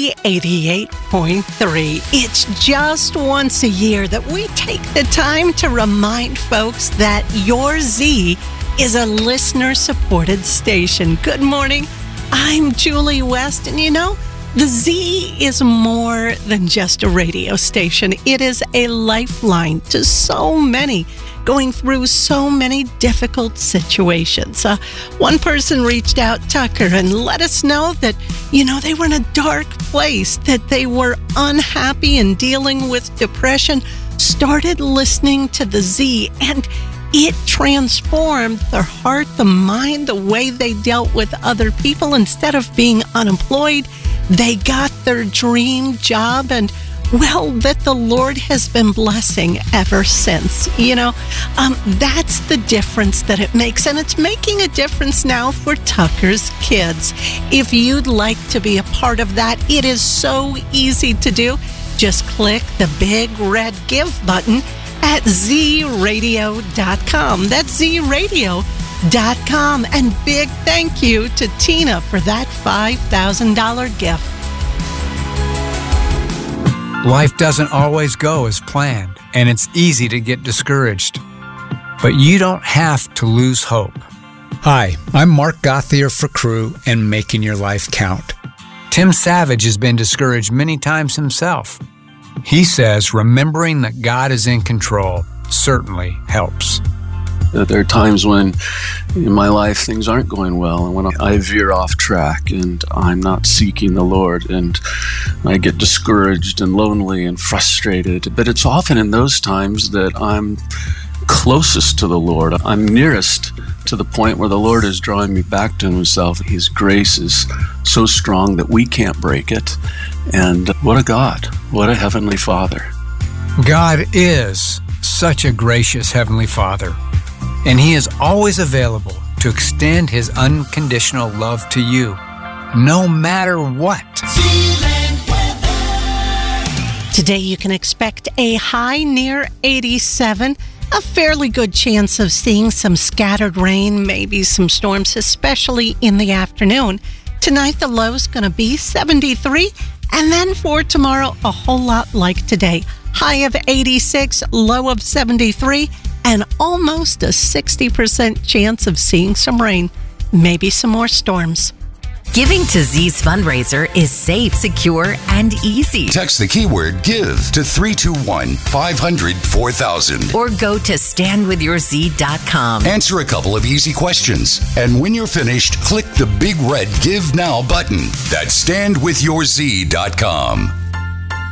Z88.3. It's just once a year that we take the time to remind folks that your Z is a listener-supported station. Good morning. I'm Julie West, and you know, the Z is more than just a radio station. It is a lifeline to so many going through so many difficult situations. One person reached out, Tucker, and let us know that, you know, they were in a dark place, that they were unhappy and dealing with depression, started listening to the Z, and it transformed their heart, the mind, the way they dealt with other people. Instead of being unemployed, they got their dream job, and well, that the Lord has been blessing ever since. You know, that's the difference that it makes, and it's making a difference now for Tucker's kids. If you'd like to be a part of that, it is so easy to do. Just click the big red Give button at zradio.com. That's zradio.com. And big thank you to Tina for that $5,000 gift. Life doesn't always go as planned, and it's easy to get discouraged. But you don't have to lose hope. Hi, I'm Mark Gothier for Crew and Making Your Life Count. Tim Savage has been discouraged many times himself. He says remembering that God is in control certainly helps. There are times when in my life things aren't going well, and when I veer off track and I'm not seeking the Lord, and I get discouraged and lonely and frustrated. But it's often in those times that I'm closest to the Lord. I'm nearest to the point where the Lord is drawing me back to Himself. His grace is so strong that we can't break it. And what a God, what a Heavenly Father. God is such a gracious Heavenly Father. And He is always available to extend His unconditional love to you, no matter what. Today you can expect a high near 87, a fairly good chance of seeing some scattered rain, maybe some storms, especially in the afternoon. Tonight the low's going to be 73, and then for tomorrow, a whole lot like today. High of 86, low of 73, and almost a 60% chance of seeing some rain, maybe some more storms. Giving to Z's fundraiser is safe, secure, and easy. Text the keyword GIVE to 321-500-4000. Or go to standwithyourz.com. Answer a couple of easy questions. And when you're finished, click the big red Give Now button. That's standwithyourz.com.